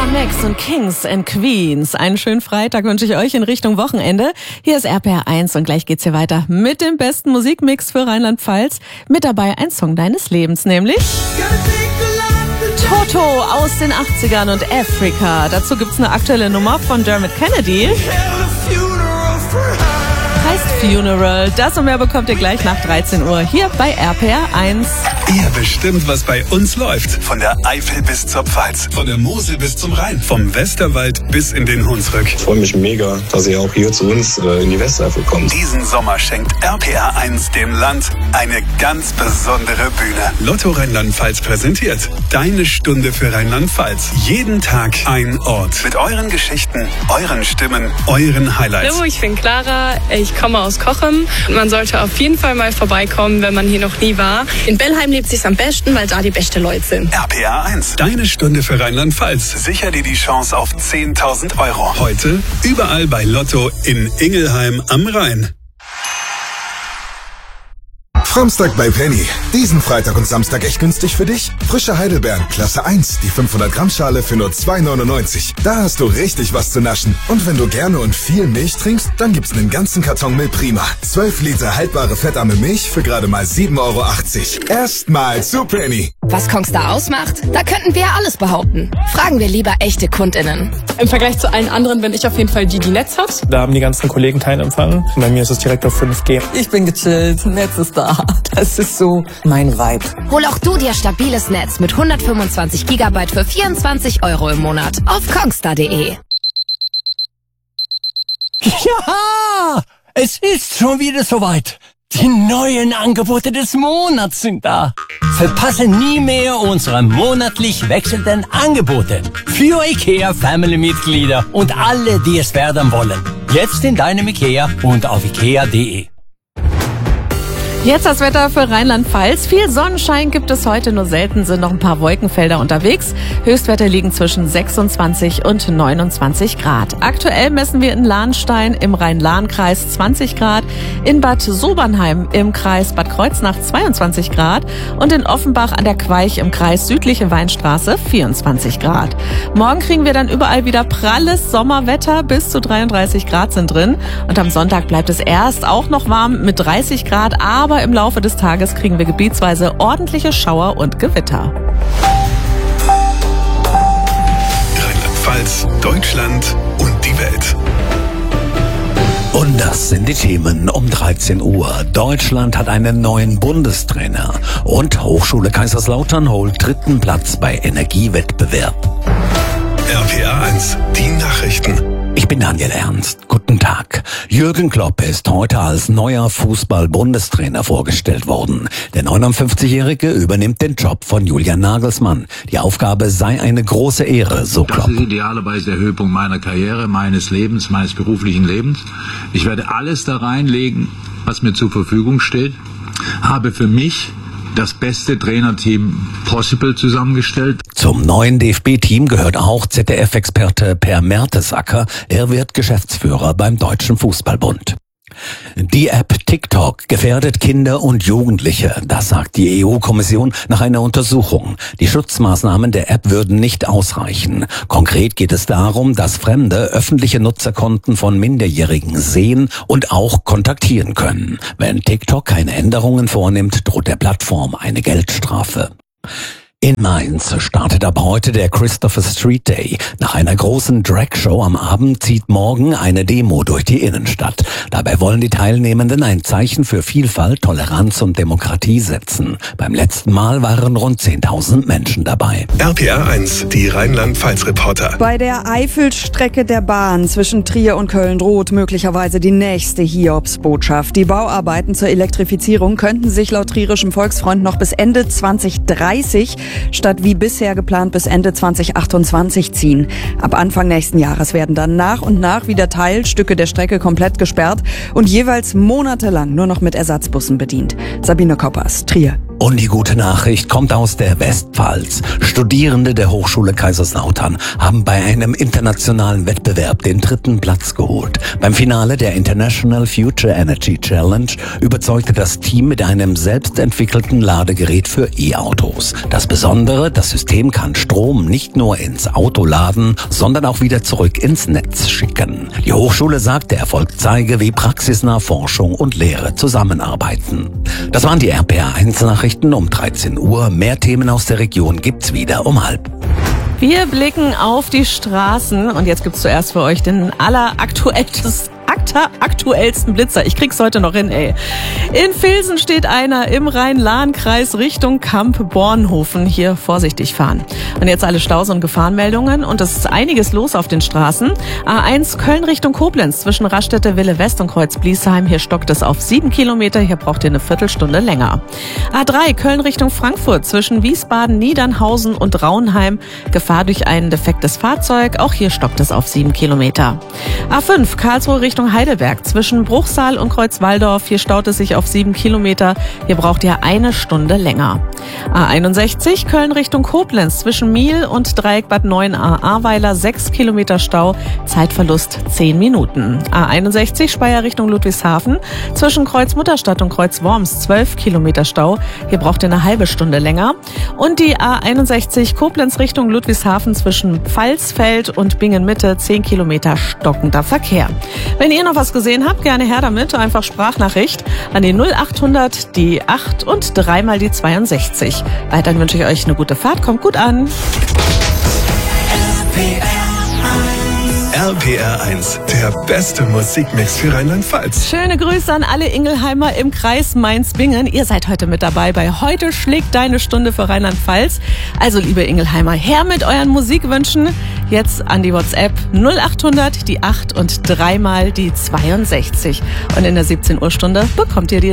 Max und Kings and Queens. Einen schönen Freitag wünsche ich euch in Richtung Wochenende. Hier ist RPR 1 und gleich geht's hier weiter mit dem besten Musikmix für Rheinland-Pfalz. Mit dabei ein Song deines Lebens, nämlich Toto aus den 80ern und Africa. Dazu gibt's eine aktuelle Nummer von Dermot Kennedy. Heißt Funeral. Das und mehr bekommt ihr gleich nach 13 Uhr hier bei RPR 1. Ihr bestimmt, was bei uns läuft. Von der Eifel bis zur Pfalz, von der Mosel bis zum Rhein, vom Westerwald bis in den Hunsrück. Ich freue mich mega, dass ihr auch hier zu uns in die Westeifel kommt. Diesen Sommer schenkt RPR 1 dem Land eine ganz besondere Bühne. Lotto Rheinland-Pfalz präsentiert Deine Stunde für Rheinland-Pfalz. Jeden Tag ein Ort. Mit euren Geschichten, euren Stimmen, euren Highlights. Hallo, ich bin Clara. Ich komme aus Cochem. Man sollte auf jeden Fall mal vorbeikommen, wenn man hier noch nie war. In Bellheim lebt sich's am besten, weil da die besten Leute sind. RPR 1, Deine Stunde für Rheinland-Pfalz. Sicher dir die Chance auf 10.000 €. Heute überall bei Lotto in Ingelheim am Rhein. Samstag bei Penny. Diesen Freitag und Samstag echt günstig für dich? Frische Heidelbeeren, Klasse 1, die 500 Gramm Schale für nur 2,99. Da hast du richtig was zu naschen. Und wenn du gerne und viel Milch trinkst, dann gibt's einen ganzen Karton Milch Prima. 12 Liter haltbare fettarme Milch für gerade mal 7,80 €. Erstmal zu Penny. Was Kongstar ausmacht? Da könnten wir alles behaupten. Fragen wir lieber echte KundInnen. Im Vergleich zu allen anderen bin ich auf jeden Fall die Netz hat. Da haben die ganzen Kollegen keinen Empfang. Bei mir ist es direkt auf 5G. Ich bin gechillt, Netz ist da. Das ist so mein Vibe. Hol auch du dir stabiles Netz mit 125 GB für 24 € im Monat auf kongstar.de. Ja, es ist schon wieder soweit. Die neuen Angebote des Monats sind da. Verpasse nie mehr unsere monatlich wechselnden Angebote für IKEA-Family-Mitglieder und alle, die es werden wollen. Jetzt in deinem IKEA und auf ikea.de. Jetzt das Wetter für Rheinland-Pfalz. Viel Sonnenschein gibt es heute, nur selten sind noch ein paar Wolkenfelder unterwegs. Höchstwerte liegen zwischen 26 und 29 Grad. Aktuell messen wir in Lahnstein im Rhein-Lahn-Kreis 20 Grad, in Bad Sobernheim im Kreis Bad Kreuznach 22 Grad und in Offenbach an der Queich im Kreis Südliche Weinstraße 24 Grad. Morgen kriegen wir dann überall wieder pralles Sommerwetter, bis zu 33 Grad sind drin. Und am Sonntag bleibt es erst auch noch warm mit 30 Grad, aber im Laufe des Tages kriegen wir gebietsweise ordentliche Schauer und Gewitter. Rheinland-Pfalz, Deutschland und die Welt. Und das sind die Themen um 13 Uhr. Deutschland hat einen neuen Bundestrainer und Hochschule Kaiserslautern holt 3. Platz bei Energiewettbewerb. RPR 1, die Nachrichten. Ich bin Daniel Ernst. Guten Tag. Jürgen Klopp ist heute als neuer Fußball-Bundestrainer vorgestellt worden. Der 59-Jährige übernimmt den Job von Julian Nagelsmann. Die Aufgabe sei eine große Ehre, so Klopp. Das ist idealerweise der Höhepunkt meiner Karriere, meines Lebens, meines beruflichen Lebens. Ich werde alles da reinlegen, was mir zur Verfügung steht. Habe für mich das beste Trainerteam possible zusammengestellt. Zum neuen DFB-Team gehört auch ZDF-Experte Per Mertesacker. Er wird Geschäftsführer beim Deutschen Fußballbund. Die App TikTok gefährdet Kinder und Jugendliche, das sagt die EU-Kommission nach einer Untersuchung. Die Schutzmaßnahmen der App würden nicht ausreichen. Konkret geht es darum, dass Fremde öffentliche Nutzerkonten von Minderjährigen sehen und auch kontaktieren können. Wenn TikTok keine Änderungen vornimmt, droht der Plattform eine Geldstrafe. In Mainz startet ab heute der Christopher Street Day. Nach einer großen Dragshow am Abend zieht morgen eine Demo durch die Innenstadt. Dabei wollen die Teilnehmenden ein Zeichen für Vielfalt, Toleranz und Demokratie setzen. Beim letzten Mal waren rund 10.000 Menschen dabei. RPR 1, die Rheinland-Pfalz-Reporter. Bei der Eifelstrecke der Bahn zwischen Trier und Köln droht möglicherweise die nächste Hiobsbotschaft. Die Bauarbeiten zur Elektrifizierung könnten sich laut Trierischem Volksfreund noch bis Ende 2030 statt wie bisher geplant bis Ende 2028 ziehen. Ab Anfang nächsten Jahres werden dann nach und nach wieder Teilstücke der Strecke komplett gesperrt und jeweils monatelang nur noch mit Ersatzbussen bedient. Sabine Koppers, Trier. Und die gute Nachricht kommt aus der Westpfalz. Studierende der Hochschule Kaiserslautern haben bei einem internationalen Wettbewerb den 3. Platz geholt. Beim Finale der International Future Energy Challenge überzeugte das Team mit einem selbstentwickelten Ladegerät für E-Autos. Das Besondere, das System kann Strom nicht nur ins Auto laden, sondern auch wieder zurück ins Netz schicken. Die Hochschule sagt, der Erfolg zeige, wie praxisnah Forschung und Lehre zusammenarbeiten. Das waren die RPA1-Nachrichten um 13 Uhr. Mehr Themen aus der Region gibt's wieder um 12:30. Wir blicken auf die Straßen und jetzt gibt's zuerst für euch den aktuellsten Blitzer. Ich krieg's heute noch hin, ey. In Vilsen steht einer im Rhein-Lahn-Kreis Richtung Kamp-Bornhofen. Hier vorsichtig fahren. Und jetzt alle Staus- und Gefahrenmeldungen. Und es ist einiges los auf den Straßen. A1 Köln Richtung Koblenz zwischen Raststätte Wille West und Kreuz Bliesheim. Hier stockt es auf 7 Kilometer. Hier braucht ihr eine Viertelstunde länger. A3 Köln Richtung Frankfurt zwischen Wiesbaden, Niedernhausen und Raunheim. Gefahr durch ein defektes Fahrzeug. Auch hier stockt es auf 7 Kilometer. A5 Karlsruhe Richtung Heidelberg zwischen Bruchsal und Kreuzwaldorf. Hier staut es sich auf 7 Kilometer. Hier braucht ihr eine Stunde länger. A61 Köln Richtung Koblenz zwischen Miel und Dreieck Bad 9a Ahrweiler 6 Kilometer Stau. Zeitverlust 10 Minuten. A61 Speyer Richtung Ludwigshafen zwischen Kreuz Mutterstadt und Kreuz Worms 12 Kilometer Stau. Hier braucht ihr eine halbe Stunde länger. Und die A61 Koblenz Richtung Ludwigshafen zwischen Pfalzfeld und Bingen-Mitte 10 Kilometer stockender Verkehr. Wenn ihr noch was gesehen habt, gerne her damit. Einfach Sprachnachricht an die 0800, die 8 und 3 mal die 62. Weiterhin wünsche ich euch eine gute Fahrt. Kommt gut an. RPR1, der beste Musikmix für Rheinland-Pfalz. Schöne Grüße an alle Ingelheimer im Kreis Mainz-Bingen. Ihr seid heute mit dabei bei Heute schlägt deine Stunde für Rheinland-Pfalz. Also liebe Ingelheimer, her mit euren Musikwünschen. Jetzt an die WhatsApp 0800, die 8 und 3 mal die 62. Und in der 17 Uhr Stunde bekommt ihr die